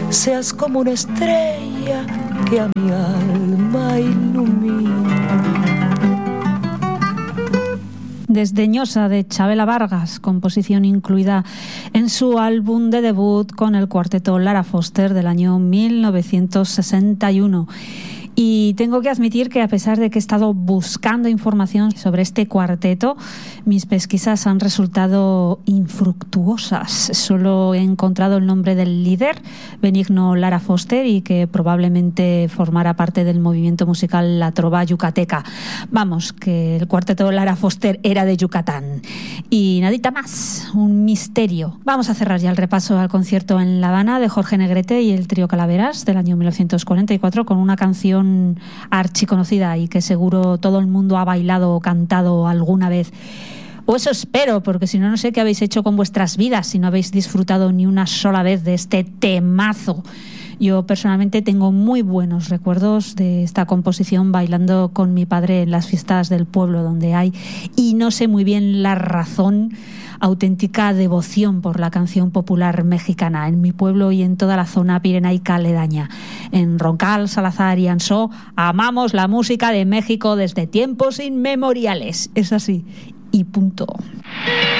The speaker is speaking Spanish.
seas como una estrella que a mi alma ilumina. Desdeñosa, de Chabela Vargas, composición incluida en su álbum de debut con el cuarteto Lara Foster del año 1961. Y tengo que admitir que, a pesar de que he estado buscando información sobre este cuarteto, mis pesquisas han resultado infructuosas. Solo he encontrado el nombre del líder, Benigno Lara Foster, y que probablemente formara parte del movimiento musical La Trova Yucateca. Vamos, que el cuarteto Lara Foster era de Yucatán. Y nadita más, un misterio. Vamos a cerrar ya el repaso al concierto en La Habana de Jorge Negrete y el Trío Calaveras del año 1944 con una canción archiconocida y que seguro todo el mundo ha bailado o cantado alguna vez. O eso espero, porque si no, no sé qué habéis hecho con vuestras vidas si no habéis disfrutado ni una sola vez de este temazo. Yo personalmente tengo muy buenos recuerdos de esta composición bailando con mi padre en las fiestas del pueblo donde hay, y no sé muy bien la razón, auténtica devoción por la canción popular mexicana en mi pueblo y en toda la zona pirenaica aledaña. En Roncal, Salazar y Ansó amamos la música de México desde tiempos inmemoriales. Es así. Y punto.